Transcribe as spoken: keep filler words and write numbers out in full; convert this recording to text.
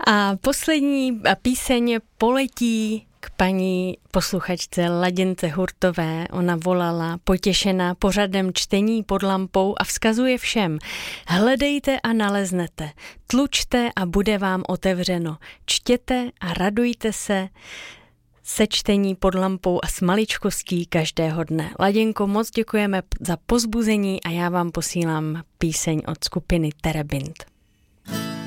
A poslední píseň poletí k paní posluchačce Laděnce Hurtové. Ona volala potěšená pořadem čtení pod lampou a vzkazuje všem: hledejte a naleznete, tlučte a bude vám otevřeno, čtěte a radujte se se čtení pod lampou a s maličkostí každého dne. Laděnko, moc děkujeme za povzbuzení a já vám posílám píseň od skupiny Terebint.